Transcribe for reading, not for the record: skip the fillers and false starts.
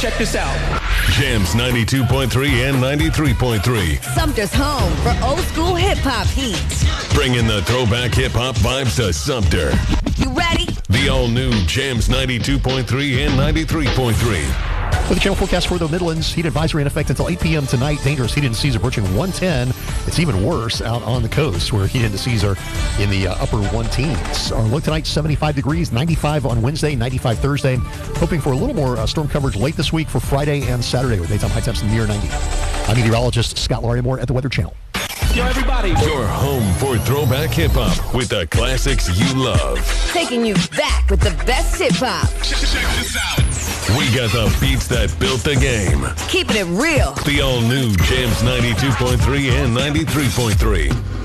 check this out. Jams 92.3 and 93.3. Sumter's home for old school hip-hop heat. Bringing the throwback hip-hop vibes to Sumter. You ready? The all-new Jams 92.3 and 93.3. With the channel forecast for the Midlands, heat advisory in effect until 8 p.m. tonight. Dangerous heat indices approaching 110. It's even worse out on the coast where heat indices are in the upper 110s. Our look tonight, 75 degrees, 95 on Wednesday, 95 Thursday. Hoping for a little more storm coverage late this week for Friday and Saturday with daytime high temps near 90. I'm meteorologist Scott Larimore at the Weather Channel. Yo, everybody. Your home for throwback hip-hop with the classics you love. Taking you back with the best hip-hop. Check this out. We got the beats that built the game. Keeping it real. The all-new Jams 92.3 and 93.3.